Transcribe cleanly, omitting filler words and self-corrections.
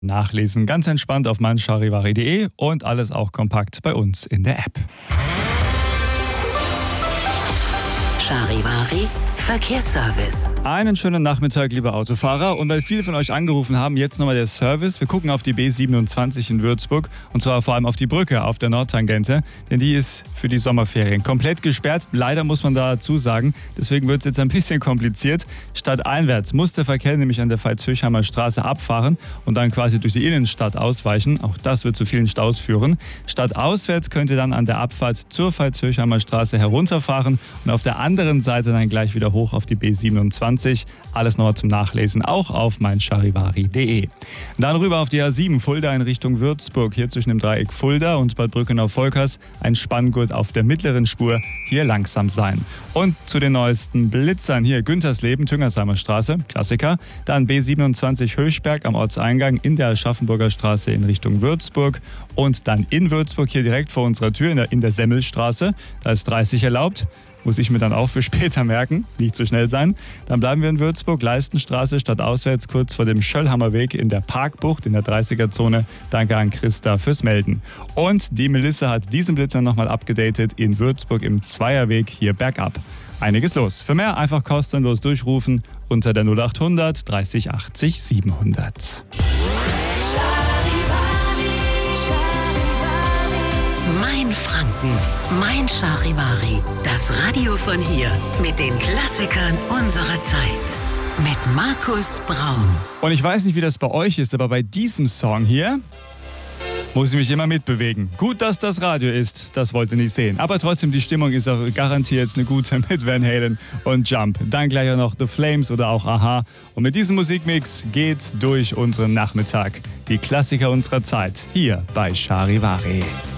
Nachlesen ganz entspannt auf meincharivari.de und alles auch kompakt bei uns in der App. Charivari Verkehrsservice. Einen schönen Nachmittag, liebe Autofahrer. Und weil viele von euch angerufen haben, jetzt nochmal der Service. Wir gucken auf die B27 in Würzburg und zwar vor allem auf die Brücke auf der Nordtangente, denn die ist für die Sommerferien komplett gesperrt. Leider muss man dazu sagen, deswegen wird es jetzt ein bisschen kompliziert. Stadteinwärts muss der Verkehr nämlich an der Veitshöchheimer Straße abfahren und dann quasi durch die Innenstadt ausweichen. Auch das wird zu vielen Staus führen. Stadtauswärts könnt ihr dann an der Abfahrt zur Veitshöchheimer Straße herunterfahren und auf der anderen Seite dann gleich wieder hoch auf die B27. Alles noch zum Nachlesen, auch auf meincharivari.de. Dann rüber auf die A7 Fulda in Richtung Würzburg. Hier zwischen dem Dreieck Fulda und Bad Brückenau-Volkers ein Spanngurt auf der mittleren Spur. Hier langsam sein. Und zu den neuesten Blitzern hier Güntersleben, Tüngersheimer Straße, Klassiker. Dann B27 Höchberg am Ortseingang in der Aschaffenburger Straße in Richtung Würzburg. Und dann in Würzburg hier direkt vor unserer Tür in der Semmelstraße. Da ist 30 erlaubt. Muss ich mir dann auch für später merken, nicht zu schnell sein. Dann bleiben wir in Würzburg, Leistenstraße, stadtauswärts kurz vor dem Schöllhammerweg in der Parkbucht in der 30er-Zone. Danke an Christa fürs Melden. Und die Melissa hat diesen Blitzer nochmal abgedatet in Würzburg im Zweierweg hier bergab. Einiges los. Für mehr einfach kostenlos durchrufen unter der 0800 30 80 700. Mein Franken, mein Charivari. Das Radio von hier mit den Klassikern unserer Zeit. Mit Markus Braun. Und ich weiß nicht, wie das bei euch ist, aber bei diesem Song hier muss ich mich immer mitbewegen. Gut, dass das Radio ist, das wollt ihr nicht sehen. Aber trotzdem, die Stimmung ist auch garantiert eine gute mit Van Halen und Jump. Dann gleich auch noch The Flames oder auch Aha. Und mit diesem Musikmix geht's durch unseren Nachmittag. Die Klassiker unserer Zeit hier bei Charivari.